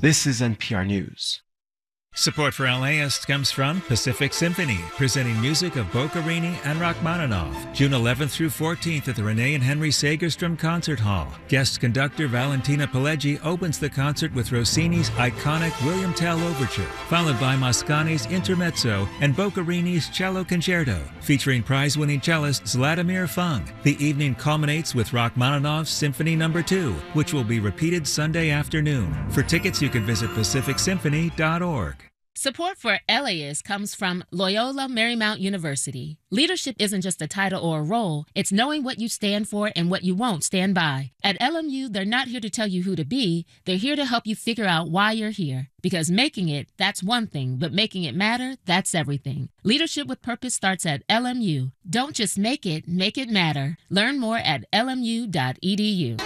This is NPR News. Support for LAist comes from Pacific Symphony, presenting music of Boccherini and Rachmaninoff, June 11th through 14th at the Renee and Henry Sagerstrom Concert Hall. Guest conductor Valentina Pileggi opens the concert with Rossini's iconic William Tell Overture, followed by Mascagni's Intermezzo and Boccherini's Cello Concerto, featuring prize-winning cellist Vladimir Fung. The evening culminates with Rachmaninoff's Symphony No. 2, which will be repeated Sunday afternoon. For tickets, you can visit pacificsymphony.org. Support for LAist comes from Loyola Marymount University. Leadership isn't just a title or a role, it's knowing what you stand for and what you won't stand by. At LMU, they're not here to tell you who to be, they're here to help you figure out why you're here. Because making it, that's one thing, but making it matter, that's everything. Leadership with Purpose starts at LMU. Don't just make it matter. Learn more at lmu.edu.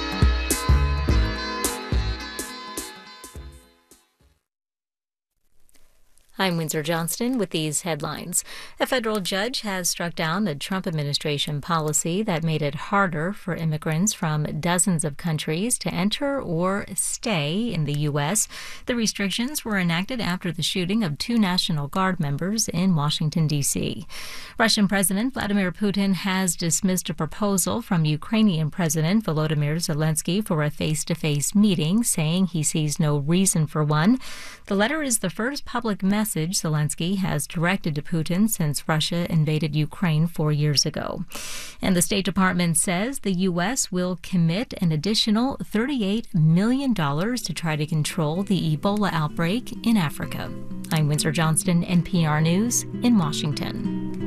I'm Windsor Johnston with these headlines. A federal judge has struck down a Trump administration policy that made it harder for immigrants from dozens of countries to enter or stay in the U.S. The restrictions were enacted after the shooting of 2 National Guard members in Washington, D.C. Russian President Vladimir Putin has dismissed a proposal from Ukrainian President Volodymyr Zelensky for a face-to-face meeting, saying he sees no reason for one. The letter is the first public message Zelensky has directed to Putin since Russia invaded Ukraine 4 years ago. And the State Department says the U.S. will commit an additional $38 million to try to control the Ebola outbreak in Africa. I'm Windsor Johnston, NPR News in Washington.